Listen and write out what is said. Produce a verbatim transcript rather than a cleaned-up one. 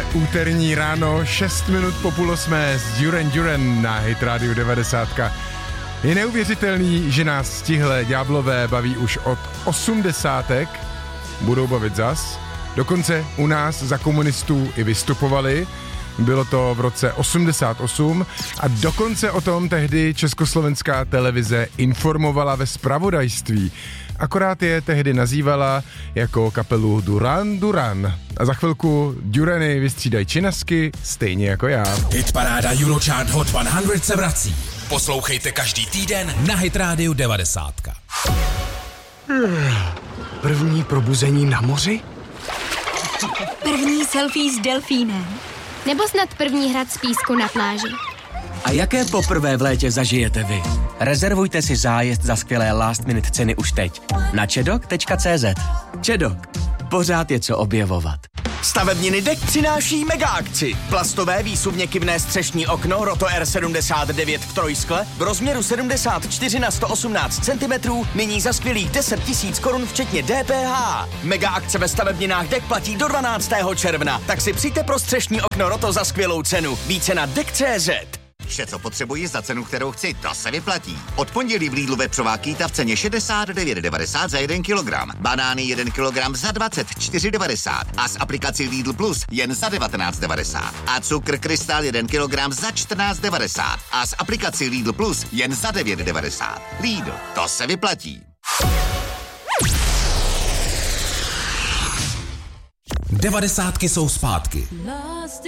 úterní ráno, šest minut po půl osmé s Duran Duran na Hit Radio devadesát. Je neuvěřitelný, že nás tihle ďáblové baví už od osmdesátek, budou bavit zas. Dokonce u nás za komunistů i vystupovali. Bylo to v roce osmdesát osm a dokonce o tom tehdy československá televize informovala ve zpravodajství. Akorát je tehdy nazývala jako kapelu Duran Duran. A za chvilku Durany vystřídají činasky, stejně jako já. Hitparáda Eurochart Hot sto se vrací. Poslouchejte každý týden na Hit Radio devadesát. První probuzení na moři? První selfie s delfínem. Nebo snad první hrad z písku na pláži. A jaké poprvé v létě zažijete vy? Rezervujte si zájezd za skvělé last minute ceny už teď na čedok tečka cé zet. Čedok. Pořád je co objevovat. Stavebniny Dek přináší mega akci. Plastové výsuvně kivné střešní okno Roto R sedmdesát devět v trojskle v rozměru sedmdesát čtyři na sto osmnáct centimetrů nyní za skvělých deset tisíc korun včetně D P H. Mega akce ve stavebninách Dek platí do dvanáctého června, tak si přijďte pro střešní okno Roto za skvělou cenu. Více na dek tečka cé zet. Vše, co potřebuji za cenu, kterou chci, to se vyplatí. Od pondělí v Lidlu vepřová kýta v ceně šedesát devět devadesát za jeden kilogram. Banány jeden kilogram za dvacet čtyři devadesát a s aplikací Lidl Plus jen za devatenáct devadesát. A cukr Krystal jeden kilogram za čtrnáct devadesát a s aplikací Lidl Plus jen za devět devadesát. Lidl, to se vyplatí. Devadesátky jsou zpátky.